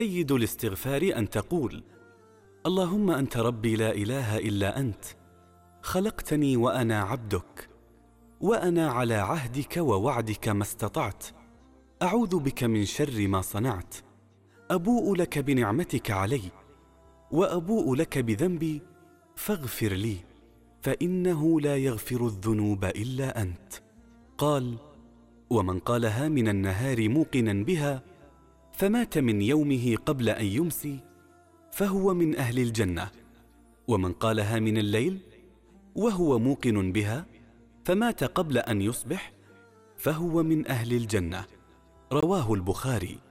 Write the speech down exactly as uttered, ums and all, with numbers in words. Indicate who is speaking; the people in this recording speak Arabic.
Speaker 1: سيد الاستغفار أن تقول: اللهم أنت ربي لا إله إلا أنت، خلقتني وأنا عبدك، وأنا على عهدك ووعدك ما استطعت، أعوذ بك من شر ما صنعت، أبوء لك بنعمتك علي وأبوء لك بذنبي فاغفر لي، فإنه لا يغفر الذنوب إلا أنت. قال: ومن قالها من النهار موقنا بها فمات من يومه قبل أن يمسي فهو من أهل الجنة، ومن قالها من الليل وهو موقن بها فمات قبل أن يصبح فهو من أهل الجنة. رواه البخاري.